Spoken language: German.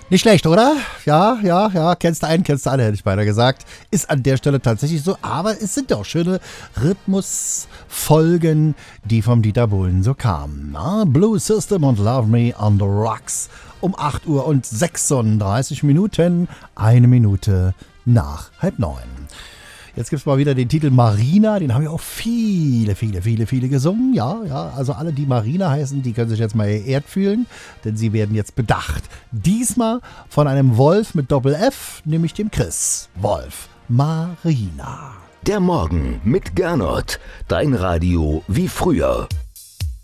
Nicht schlecht, oder? Ja, kennst du einen, kennst du alle, hätte ich beinahe gesagt. Ist an der Stelle tatsächlich so, aber es sind ja auch schöne Rhythmusfolgen, die vom Dieter Bohlen so kamen. Na? Blue System und Love Me on the Rocks um 8 Uhr und 36 Minuten, 1 Minute nach 8:30. Jetzt gibt es mal wieder den Titel Marina, den haben ja auch viele gesungen. Ja, also alle, die Marina heißen, die können sich jetzt mal geehrt fühlen, denn sie werden jetzt bedacht. Diesmal von einem Wolf mit Doppel-F, nämlich dem Chris. Wolf, Marina. Der Morgen mit Gernot, dein Radio wie früher.